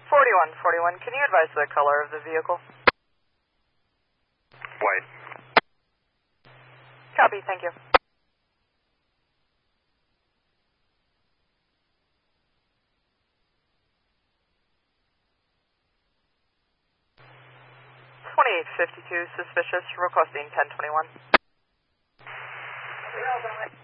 4141, can you advise the color of the vehicle? White. Copy, thank you. (2852) suspicious, requesting 1021.